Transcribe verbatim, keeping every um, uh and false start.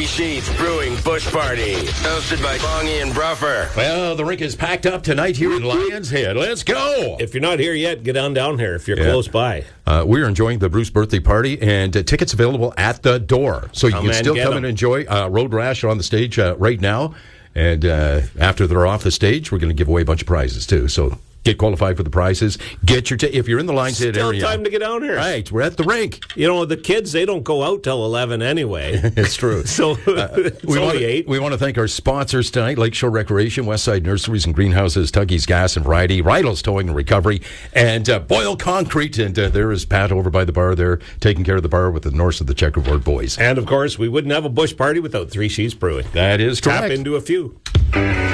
Three Sheets Brewing Bush Party, hosted by Bongie and Bruffer. Well, the rink is packed up tonight here in Lions Head. Let's go! If you're not here yet, get on down here if you're Yeah. close by. Uh, we're enjoying the Bruce birthday party, and uh, tickets available at the door. So you Come can and still get come 'em. and enjoy uh, Road Rash on the stage uh, right now. And uh, after they're off the stage, we're going to give away a bunch of prizes, too. So get qualified for the prizes. Get your t- If you're in the Lions Head Still area. time to get down here. Right, we're at the rink. You know, the kids, they don't go out till eleven anyway. It's true. So it's we only want to, eight. We want to thank our sponsors tonight, Lakeshore Recreation, Westside Nurseries and Greenhouses, Tuggy's Gas and Variety, Rydell's Towing and Recovery, and uh, Boyle Concrete. And uh, there is Pat over by the bar there, taking care of the bar with the Norse of the Checkerboard Boys. And, of course, we wouldn't have a bush party without Three Sheets Brewing. That is correct. Tap into a few.